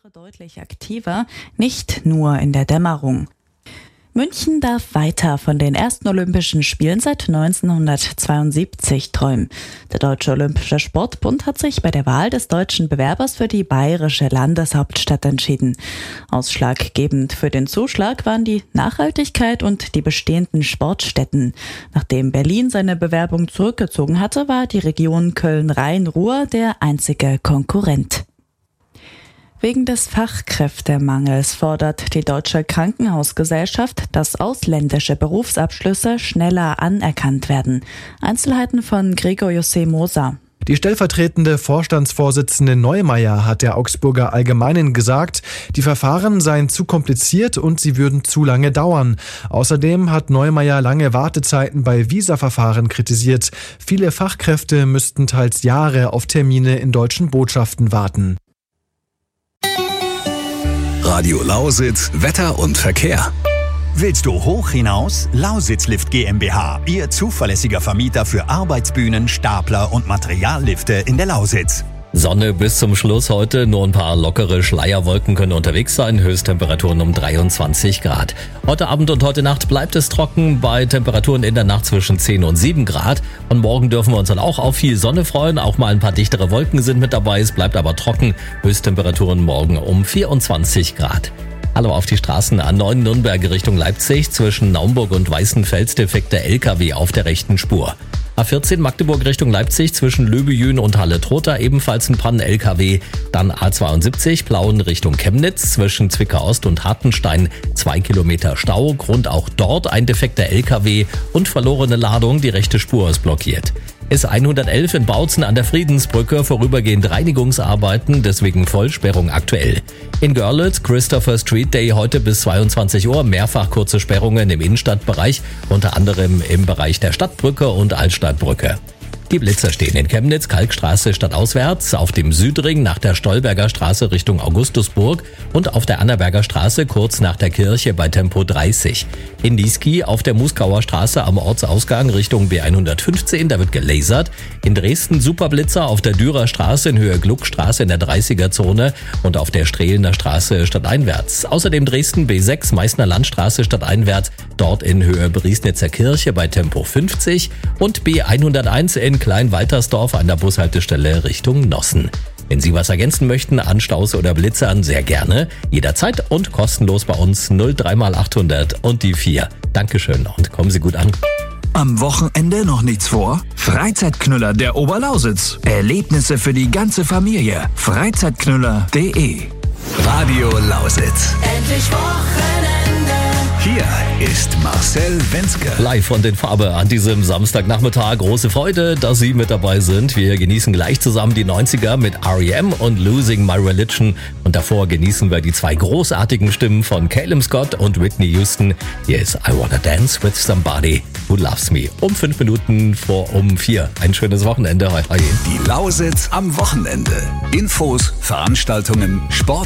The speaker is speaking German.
Tiere deutlich aktiver, nicht nur in der Dämmerung. München darf weiter von den ersten Olympischen Spielen seit 1972 träumen. Der Deutsche Olympische Sportbund hat sich bei der Wahl des deutschen Bewerbers für die bayerische Landeshauptstadt entschieden. Ausschlaggebend für den Zuschlag waren die Nachhaltigkeit und die bestehenden Sportstätten. Nachdem Berlin seine Bewerbung zurückgezogen hatte, war die Region Köln-Rhein-Ruhr der einzige Konkurrent. Wegen des Fachkräftemangels fordert die Deutsche Krankenhausgesellschaft, dass ausländische Berufsabschlüsse schneller anerkannt werden. Einzelheiten von Gregor José Moser. Die stellvertretende Vorstandsvorsitzende Neumeier hat der Augsburger Allgemeinen gesagt, die Verfahren seien zu kompliziert und sie würden zu lange dauern. Außerdem hat Neumeier lange Wartezeiten bei Visaverfahren kritisiert. Viele Fachkräfte müssten teils Jahre auf Termine in deutschen Botschaften warten. Radio Lausitz, Wetter und Verkehr. Willst du hoch hinaus? Lausitzlift GmbH, Ihr zuverlässiger Vermieter für Arbeitsbühnen, Stapler und Materiallifte in der Lausitz. Sonne bis zum Schluss heute, nur ein paar lockere Schleierwolken können unterwegs sein, Höchsttemperaturen um 23 Grad. Heute Abend und heute Nacht bleibt es trocken bei Temperaturen in der Nacht zwischen 10 und 7 Grad. Und morgen dürfen wir uns dann auch auf viel Sonne freuen, auch mal ein paar dichtere Wolken sind mit dabei, es bleibt aber trocken, Höchsttemperaturen morgen um 24 Grad. Hallo auf die Straßen. A9 Nürnberg Richtung Leipzig, zwischen Naumburg und Weißenfels defekter LKW auf der rechten Spur. A14 Magdeburg Richtung Leipzig, zwischen Löbejün und Halle-Trotha ebenfalls ein Pannen-LKW. Dann A72 Plauen Richtung Chemnitz, zwischen Zwickau-Ost und Hartenstein 2 Kilometer Stau. Grund auch dort ein defekter LKW und verlorene Ladung, die rechte Spur ist blockiert. S111 in Bautzen an der Friedensbrücke, vorübergehend Reinigungsarbeiten, deswegen Vollsperrung aktuell. In Görlitz, Christopher Street Day heute bis 22 Uhr, mehrfach kurze Sperrungen im Innenstadtbereich, unter anderem im Bereich der Stadtbrücke und Altstadtbrücke. Die Blitzer stehen in Chemnitz, Kalkstraße stadtauswärts, auf dem Südring nach der Stolberger Straße Richtung Augustusburg und auf der Annaberger Straße kurz nach der Kirche bei Tempo 30. In Niesky auf der Muskauer Straße am Ortsausgang Richtung B115, da wird gelasert. In Dresden Superblitzer auf der Dürer Straße in Höhe Gluckstraße in der 30er-Zone und auf der Strehlener Straße stadteinwärts. Außerdem Dresden B6 Meißner Landstraße stadteinwärts, dort in Höhe Briesnitzer Kirche bei Tempo 50 und B101 in Klein-Waltersdorf an der Bushaltestelle Richtung Nossen. Wenn Sie was ergänzen möchten an Staus oder Blitzern, sehr gerne. Jederzeit und kostenlos bei uns 03 mal 800 und die 4. Dankeschön und kommen Sie gut an. Am Wochenende noch nichts vor? Freizeitknüller der Oberlausitz. Erlebnisse für die ganze Familie. Freizeitknüller.de. Radio Lausitz. Endlich Wochenende. Hier ist Marcel Wenzke. Live von den Farbe an diesem Samstagnachmittag. Große Freude, dass Sie mit dabei sind. Wir genießen gleich zusammen die 90er mit R.E.M. und Losing My Religion. Und davor genießen wir die zwei großartigen Stimmen von Calum Scott und Whitney Houston. Hier ist I Wanna Dance with Somebody Who Loves Me. Um 5 Minuten vor 4. Ein schönes Wochenende. Hoi, hoi. Die Lausitz am Wochenende. Infos, Veranstaltungen, Sport